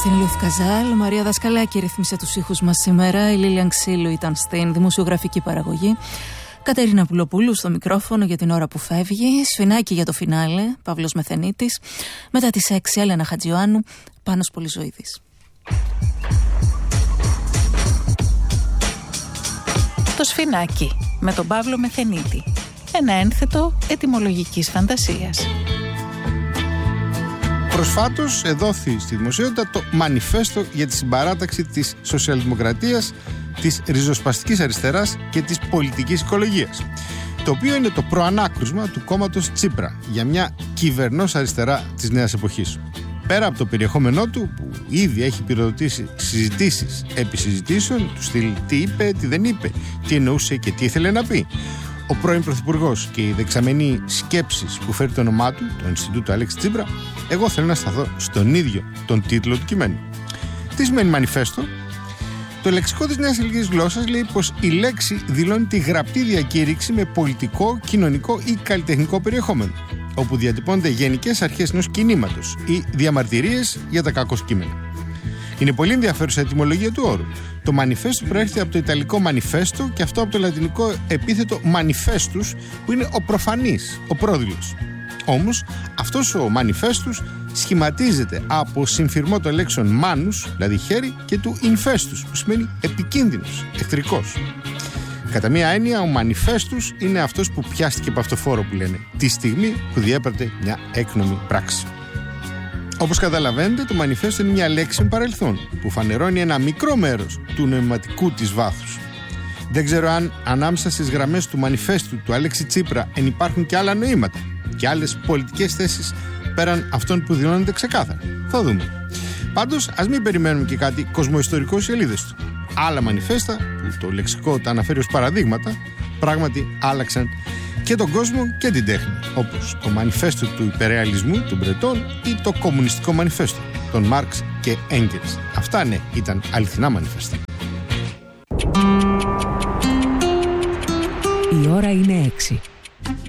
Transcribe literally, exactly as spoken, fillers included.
Στην Ελιώθη Καζάλ, Μαρία Δασκαλάκη ρύθμισε τους ήχους μας σήμερα. Η Λίλιαν Ξύλου ήταν στην δημοσιογραφική παραγωγή. Κατερίνα Πουλοπούλου στο μικρόφωνο για την ώρα που φεύγει. Σφινάκι για το φινάλε, Παύλος Μεθενίτης. Μετά τις έξι, Έλενα Χατζιωάννου, Πάνος Πολυζωίδης. Το Σφινάκι με τον Παύλο Μεθενίτη. Ένα ένθετο ετυμολογικής φαντασίας. Προσφάτως εδόθη στη δημοσιότητα το μανιφέστο για τη συμπαράταξη της σοσιαλδημοκρατίας, της ριζοσπαστικής αριστεράς και της πολιτικής οικολογίας, το οποίο είναι το προανάκρουσμα του κόμματος Τσίπρα για μια κυβερνός αριστερά της νέας εποχής. Πέρα από το περιεχόμενό του, που ήδη έχει πυροδοτήσει συζητήσεις επί συζητήσεων, του στυλ τι είπε, τι δεν είπε, τι εννοούσε και τι ήθελε να πει, ο πρώην Πρωθυπουργός και η δεξαμενή σκέψης που φέρει το όνομά του, το Ινστιτούτο Αλέξη Τσίπρα, εγώ θέλω να σταθώ στον ίδιο τον τίτλο του κειμένου. Τι σημαίνει μανιφέστο? Το λεξικό της νέας ελληνικής γλώσσας λέει πως η λέξη δηλώνει τη γραπτή διακήρυξη με πολιτικό, κοινωνικό ή καλλιτεχνικό περιεχόμενο, όπου διατυπώνται γενικές αρχές ενός κινήματος ή διαμαρτυρίες για τα κακό κείμενα. Είναι πολύ ενδιαφέρουσα η ετυμολογία του όρου. Το manifesto προέρχεται από το ιταλικό manifesto και αυτό από το λατινικό επίθετο manifestus, που είναι ο προφανής, ο πρόδειλος. Όμως, αυτός ο manifestus σχηματίζεται από συμφυρμό των λέξεων manus, δηλαδή χέρι, και του infestus, που σημαίνει επικίνδυνος, εχθρικός. Κατά μία έννοια, ο manifestus είναι αυτός που πιάστηκε από αυτό φόρο που λένε, τη στιγμή που διέπρατε μια έκνομη πράξη. Όπως καταλαβαίνετε, το μανιφέστο είναι μια λέξη με παρελθόν που φανερώνει ένα μικρό μέρος του νοηματικού της βάθους. Δεν ξέρω αν ανάμεσα στις γραμμές του μανιφέστου του Αλέξη Τσίπρα ενυπάρχουν και άλλα νοήματα και άλλες πολιτικές θέσεις πέραν αυτών που δηλώνονται ξεκάθαρα. Θα δούμε. Πάντως, ας μην περιμένουμε και κάτι κοσμοϊστορικό στις σελίδες του. Άλλα μανιφέστα, που το λεξικό τα αναφέρει ως παραδείγματα, πράγματι άλλαξαν και τον κόσμο και την τέχνη, όπως το μανιφέστο του υπερρεαλισμού των Μπρετών ή το κομμουνιστικό μανιφέστο των Μάρξ και Έγκελς. Αυτά ναι, ήταν αληθινά μανιφέστα. Η ώρα είναι έξι.